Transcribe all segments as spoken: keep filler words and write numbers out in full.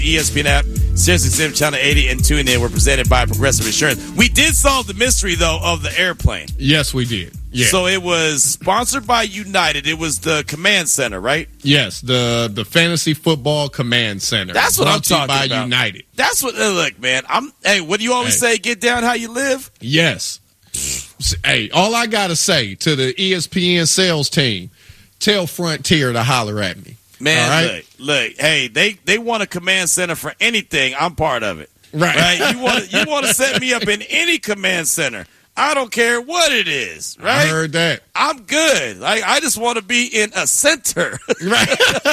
E S P N app, SiriusXM Channel eighty, and tune in. We're presented by Progressive Insurance. We did solve the mystery, though, of the airplane. Yes, we did. Yeah. So it was sponsored by United. It was the command center, right? Yes, the the Fantasy Football Command Center. That's what I'm talking by about. United. That's what. Look, man. I'm. Hey, what do you always hey. say? Get down how you live. Yes. Hey, all I gotta say to the E S P N sales team: tell Frontier to holler at me. Man, right? look, look, hey, they, they want a command center for anything. I'm part of it. Right. Right? You want you want to set me up in any command center. I don't care what it is, right? I heard that. I'm good. Like, I just want to be in a center. Right.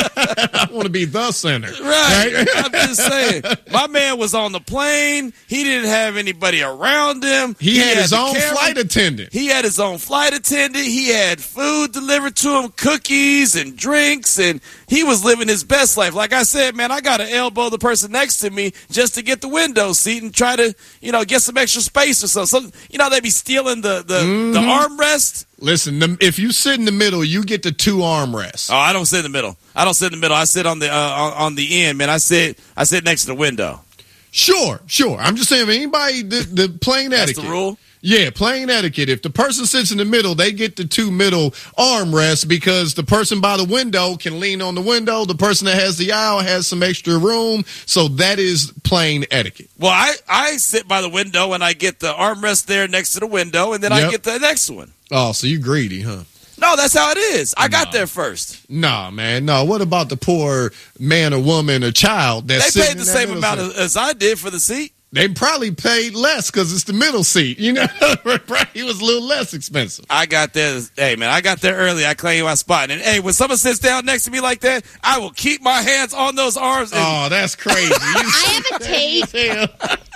I want to be the center. Right. right. I'm just saying. My man was on the plane. He didn't have anybody around him. He, he had, had his own camera. flight attendant. He had his own flight attendant. He had food delivered to him, cookies and drinks, and he was living his best life. Like I said, man, I got to elbow the person next to me just to get the window seat and try to, you know, get some extra space or something. So, you know, they be stealing the, the, mm-hmm. the armrest. Listen, the, if you sit in the middle, you get the two armrests. Oh, I don't sit in the middle. I don't sit in the middle. I sit on the uh, on, on the end, man. I sit I sit next to the window. Sure, sure. I'm just saying, anybody, the, the plain That's etiquette. the rule? Yeah, plain etiquette. If the person sits in the middle, they get the two middle armrests because the person by the window can lean on the window. The person that has the aisle has some extra room. So that is plain etiquette. Well, I, I sit by the window and I get the armrest there next to the window, and then yep. I get the next one. Oh, so you greedy, huh? No, that's how it is. I got nah. there first. Nah, man. No, what about the poor man or woman or child that's They sitting paid the in that same middle amount seat? as, as I did for the seat. They probably paid less because it's the middle seat. You know, it was a little less expensive. I got there. Hey, man, I got there early. I claimed my spot. And, hey, when someone sits down next to me like that, I will keep my hands on those arms. And- oh, that's crazy. I have a take.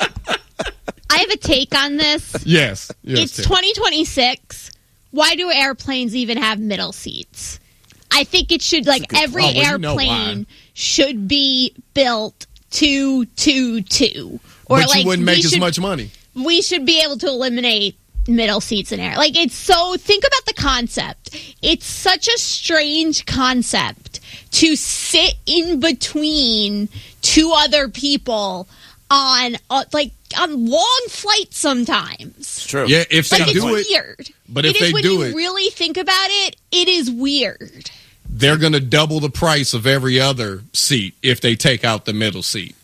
I have a take on this. Yes. yes it's Tim. twenty twenty-six. Why do airplanes even have middle seats? I think it should, like, every oh, well, airplane you know should be built two, two, two. Or but like, you wouldn't make should, as much money. We should be able to eliminate middle seats in air. Like, it's so, think about the concept. It's such a strange concept to sit in between two other people on, uh, like, on long flights sometimes. It's true. Yeah, if they like, do it's it. weird. But it if is they when do you it. really think about it, it is weird. They're going to double the price of every other seat if they take out the middle seat.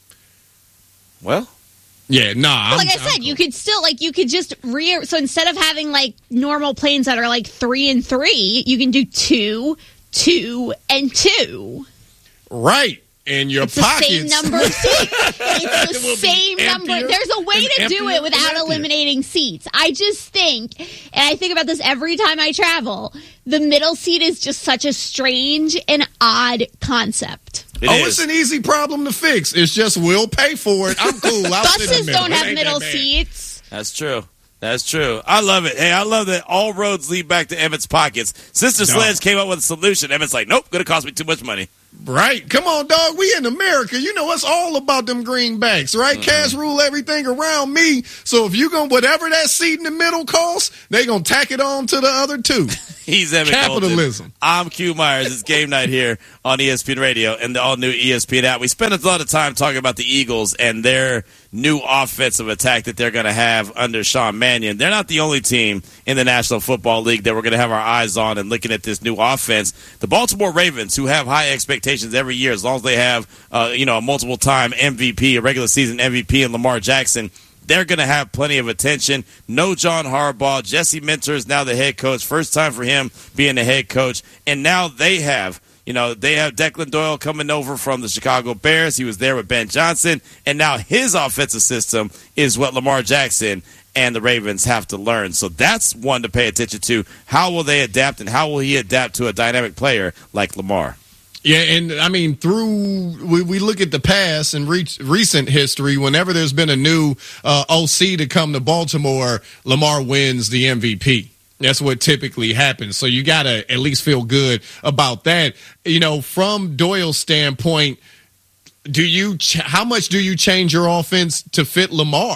Well. Yeah, nah. But like I'm, I said, I'm you could still, like, you could just re. So instead of having, like, normal planes that are, like, three and three, you can do two, two, and two. Right. And your it's pockets. the same number of seats. It's the It will be same number. emptier There's a way to and do emptier it without and emptier. eliminating seats. I just think, and I think about this every time I travel, the middle seat is just such a strange and odd concept. It oh, is. it's an easy problem to fix. It's just we'll pay for it. I'm cool. I'll sit in the Buses middle. don't It have ain't middle that bad. seats. That's true. That's true. I love it. Hey, I love that all roads lead back to Emmett's pockets. Sister No. Sledge came up with a solution. Emmett's like, nope, going to cost me too much money. Right. Come on, dog. We in America. You know, it's all about them greenbacks, right? Mm-hmm. Cash rule everything around me. So if you going to, whatever that seat in the middle costs, they going to tack it on to the other two. He's Emmett Capitalism. Colton. I'm Q Myers. It's game night here on E S P N Radio and the all-new E S P N app. We spent a lot of time talking about the Eagles and their new offensive attack that they're going to have under Sean Mannion. They're not the only team in the National Football League that we're going to have our eyes on and looking at this new offense. The Baltimore Ravens, who have high expectations every year as long as they have uh, you know, a multiple-time M V P, a regular season M V P in Lamar Jackson, they're going to have plenty of attention. No John Harbaugh. Jesse Minter is now the head coach. First time for him being the head coach. And now they have, you know, they have Declan Doyle coming over from the Chicago Bears. He was there with Ben Johnson. And now his offensive system is what Lamar Jackson and the Ravens have to learn. So that's one to pay attention to. How will they adapt, and how will he adapt to a dynamic player like Lamar? Yeah, and I mean, through we, we look at the past and re- recent history, whenever there's been a new uh, O C to come to Baltimore, Lamar wins the M V P. That's what typically happens. So you got to at least feel good about that. You know, from Doyle's standpoint, do you ch- how much do you change your offense to fit Lamar?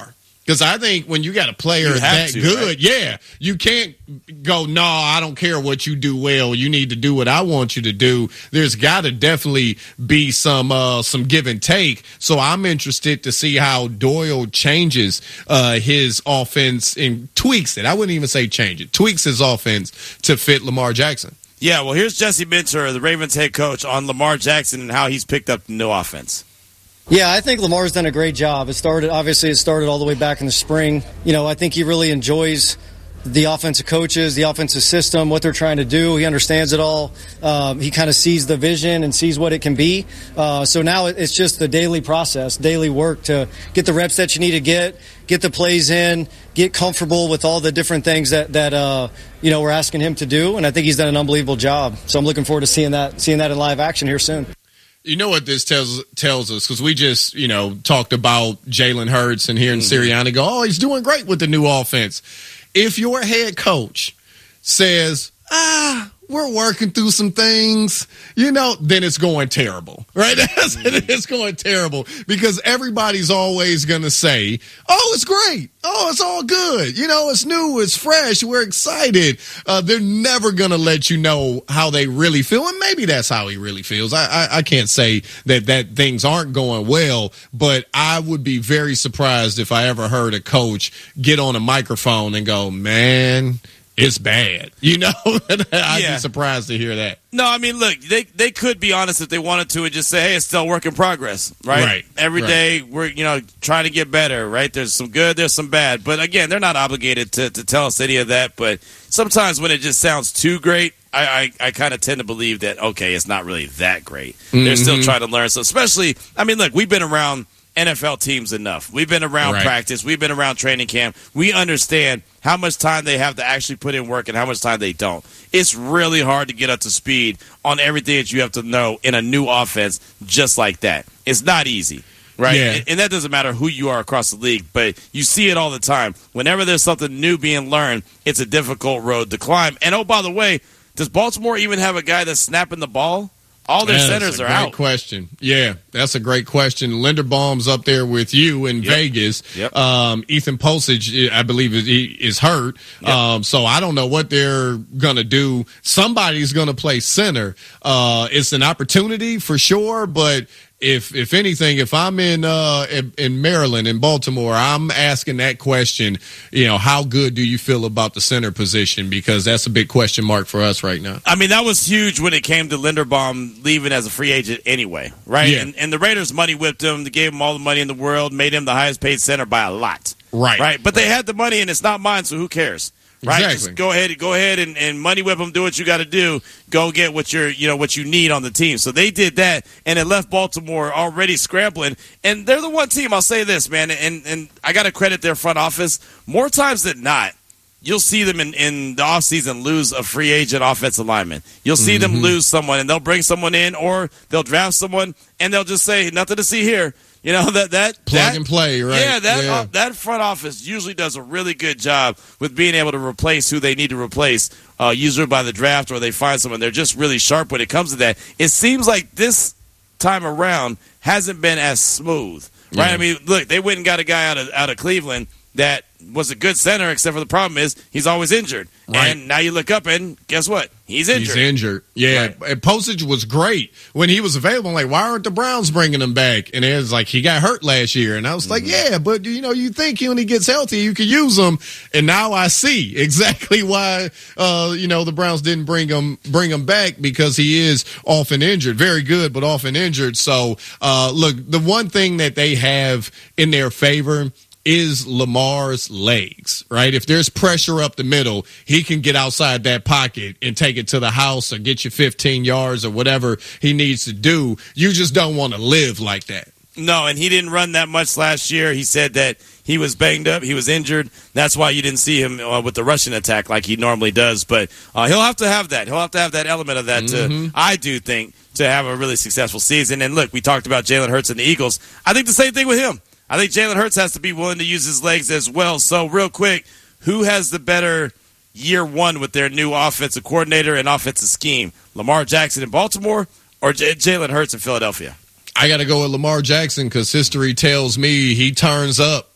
Because I think when you got a player You have that to, good, right? yeah, you can't go, no, I don't care what you do well. You need to do what I want you to do. There's got to definitely be some uh, some give and take. So I'm interested to see how Doyle changes uh, his offense and tweaks it. I wouldn't even say change it. Tweaks his offense to fit Lamar Jackson. Yeah, well, here's Jesse Minter, the Ravens head coach, on Lamar Jackson and how he's picked up the new offense. Yeah, I think Lamar's done a great job. It started, obviously, it started all the way back in the spring. You know, I think he really enjoys the offensive coaches, the offensive system, what they're trying to do. He understands it all. Um, he kind of sees the vision and sees what it can be. Uh, so now it's just the daily process, daily work to get the reps that you need to get, get the plays in, get comfortable with all the different things that, that uh, you know, we're asking him to do. And I think he's done an unbelievable job. So I'm looking forward to seeing that, seeing that in live action here soon. You know what this tells tells us, because we just, you know, talked about Jalen Hurts and hearing mm-hmm. Sirianni go, oh, he's doing great with the new offense. If your head coach says, ah, we're working through some things, you know, then it's going terrible, right? Mm-hmm. It's going terrible because everybody's always going to say, oh, it's great. Oh, it's all good. You know, it's new. It's fresh. We're excited. Uh, they're never going to let you know how they really feel. And maybe that's how he really feels. I, I, I can't say that, that things aren't going well, but I would be very surprised if I ever heard a coach get on a microphone and go, man, it's bad. You know, I'd yeah. be surprised to hear that. No, I mean, look, they they could be honest if they wanted to and just say, hey, it's still a work in progress, right? Right. Every right. day we're, you know, trying to get better, right? There's some good, there's some bad. But again, they're not obligated to, to tell us any of that. But sometimes when it just sounds too great, I, I, I kind of tend to believe that, okay, it's not really that great. Mm-hmm. They're still trying to learn. So especially, I mean, look, we've been around N F L teams enough. We've been around right. practice. We've been around training camp. We understand how much time they have to actually put in work and how much time they don't. It's really hard to get up to speed on everything that you have to know in a new offense just like that. It's not easy, right? Yeah. And, and that doesn't matter who you are across the league, but you see it all the time. Whenever there's something new being learned, it's a difficult road to climb. And, oh, by the way, does Baltimore even have a guy that's snapping the ball? All their that's centers a are great out. Question. Yeah, that's a great question. Linderbaum's up there with you in yep. Vegas. Yep. Um, Ethan Postage, I believe, is, is hurt. Yep. Um, so I don't know what they're going to do. Somebody's going to play center. Uh, it's an opportunity for sure, but If if anything, if I'm in uh in, in Maryland, in Baltimore, I'm asking that question, you know, how good do you feel about the center position? Because that's a big question mark for us right now. I mean, that was huge when it came to Linderbaum leaving as a free agent anyway, right? Yeah. And, and the Raiders money whipped him, they gave him all the money in the world, made him the highest paid center by a lot. Right. Right. But right. they had the money and it's not mine, so who cares? Right, exactly. Just go ahead, go ahead, and, and money whip them. Do what you got to do. Go get what you're, you know, what you need on the team. So they did that, and it left Baltimore already scrambling. And they're the one team. I'll say this, man, and and I got to credit their front office. More times than not, you'll see them in, in the offseason lose a free agent offensive lineman. You'll see mm-hmm. them lose someone, and they'll bring someone in, or they'll draft someone, and they'll just say nothing to see here. You know, that that plug that, and play, right? Yeah, that yeah. Uh, that front office usually does a really good job with being able to replace who they need to replace, uh, usually by the draft or they find someone. They're just really sharp when it comes to that. It seems like this time around hasn't been as smooth, right? Yeah. I mean, look, they went and got a guy out of out of Cleveland that was a good center, except for the problem is he's always injured. Right. And now you look up and guess what? He's injured. He's injured. Yeah. Right. And Postage was great when he was available. I'm like, why aren't the Browns bringing him back? And it was like, he got hurt last year. And I was mm-hmm. like, yeah, but you know, you think when he gets healthy, you could use him. And now I see exactly why, uh, you know, the Browns didn't bring him, bring him back because he is often injured. Very good, but often injured. So, uh, look, the one thing that they have in their favor is Lamar's legs, right? If there's pressure up the middle, he can get outside that pocket and take it to the house or get you fifteen yards or whatever he needs to do. You just don't want to live like that. No, and he didn't run that much last year. He said that he was banged up. He was injured. That's why you didn't see him uh, with the rushing attack like he normally does. But uh, he'll have to have that. He'll have to have that element of that, mm-hmm. to, I do think, to have a really successful season. And, look, we talked about Jalen Hurts and the Eagles. I think the same thing with him. I think Jalen Hurts has to be willing to use his legs as well. So, real quick, who has the better year one with their new offensive coordinator and offensive scheme? Lamar Jackson in Baltimore or J- Jalen Hurts in Philadelphia? I got to go with Lamar Jackson because history tells me he turns up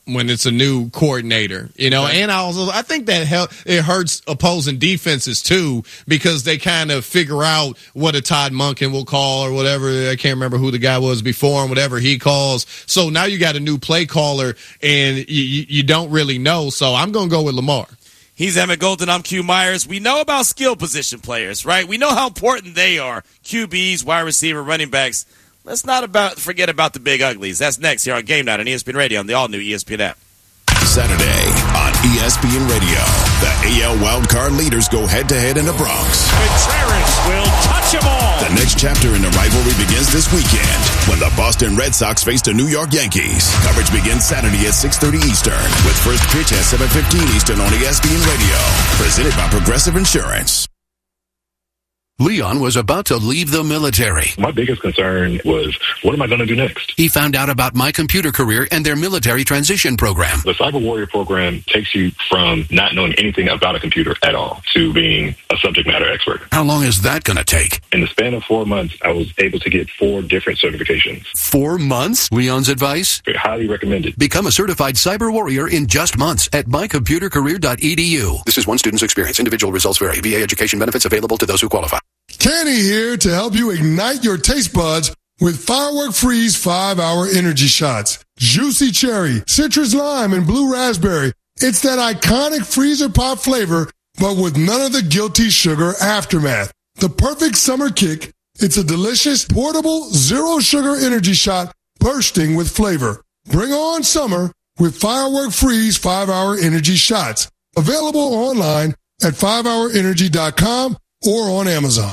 when it's a new coordinator, you know, right. And I also I think that help, it hurts opposing defenses too, because they kind of figure out what a Todd Monken will call or whatever. I can't remember who the guy was before him, whatever he calls. So now you got a new play caller and you, you don't really know. So I'm going to go with Lamar. He's Emmett Golden. I'm Q Myers. We know about skill position players, right? We know how important they are. Q Bs, wide receiver, running backs. Let's not about forget about the big uglies. That's next here on Game Night on E S P N Radio on the all-new E S P N app. Saturday on E S P N Radio, the A L wildcard leaders go head-to-head in the Bronx. Contreras will touch them all. The next chapter in the rivalry begins this weekend when the Boston Red Sox face the New York Yankees. Coverage begins Saturday at six thirty Eastern with first pitch at seven fifteen Eastern on E S P N Radio. Presented by Progressive Insurance. Leon was about to leave the military. My biggest concern was, what am I going to do next? He found out about My Computer Career and their military transition program. The Cyber Warrior program takes you from not knowing anything about a computer at all to being a subject matter expert. How long is that going to take? In the span of four months, I was able to get four different certifications. Four months? Leon's advice? Highly recommended. Become a certified Cyber Warrior in just months at my computer career dot e d u. This is one student's experience. Individual results vary. V A education benefits available to those who qualify. Kenny here to help you ignite your taste buds with Firework Freeze five hour energy shots. Juicy cherry, citrus lime, and blue raspberry. It's that iconic freezer pop flavor, but with none of the guilty sugar aftermath. The perfect summer kick. It's a delicious, portable, zero sugar energy shot bursting with flavor. Bring on summer with Firework Freeze five hour energy shots. Available online at five hour energy dot com or on Amazon.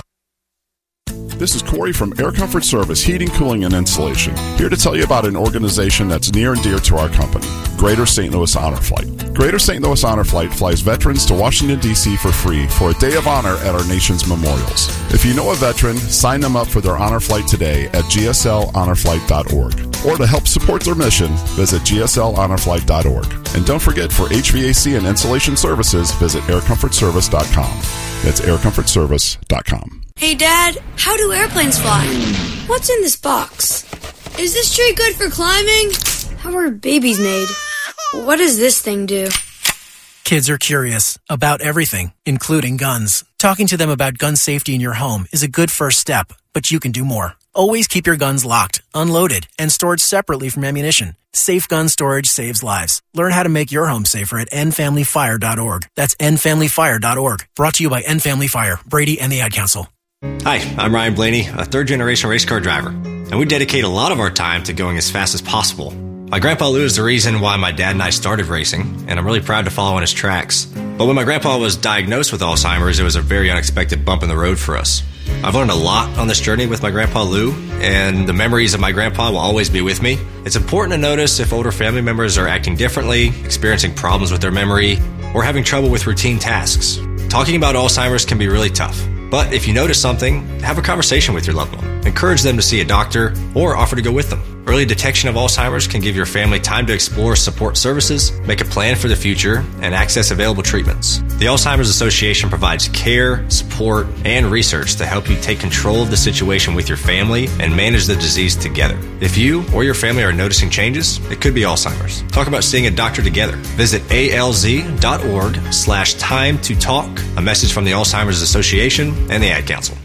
This is Corey from Air Comfort Service Heating, Cooling, and Insulation, here to tell you about an organization that's near and dear to our company, Greater Saint Louis Honor Flight. Greater Saint Louis Honor Flight flies veterans to Washington, D C for free for a day of honor at our nation's memorials. If you know a veteran, sign them up for their honor flight today at g s l honor flight dot org. Or to help support their mission, visit g s l honor flight dot org. And don't forget, for H V A C and insulation services, visit air comfort service dot com. That's air comfort service dot com. Hey, Dad, how do airplanes fly? What's in this box? Is this tree good for climbing? How are babies made? What does this thing do? Kids are curious about everything, including guns. Talking to them about gun safety in your home is a good first step, but you can do more. Always keep your guns locked, unloaded, and stored separately from ammunition. Safe gun storage saves lives. Learn how to make your home safer at end family fire dot org. That's end family fire dot org. Brought to you by End Family Fire, Brady, and the Ad Council. Hi, I'm Ryan Blaney, a third-generation race car driver, and we dedicate a lot of our time to going as fast as possible. My grandpa Lou is the reason why my dad and I started racing, and I'm really proud to follow in his tracks. But when my grandpa was diagnosed with Alzheimer's, it was a very unexpected bump in the road for us. I've learned a lot on this journey with my grandpa Lou, and the memories of my grandpa will always be with me. It's important to notice if older family members are acting differently, experiencing problems with their memory, or having trouble with routine tasks. Talking about Alzheimer's can be really tough. But if you notice something, have a conversation with your loved one. Encourage them to see a doctor or offer to go with them. Early detection of Alzheimer's can give your family time to explore support services, make a plan for the future, and access available treatments. The Alzheimer's Association provides care, support, and research to help you take control of the situation with your family and manage the disease together. If you or your family are noticing changes, it could be Alzheimer's. Talk about seeing a doctor together. Visit A L Z dot org slash time to talk. A message from the Alzheimer's Association and the Ad Council.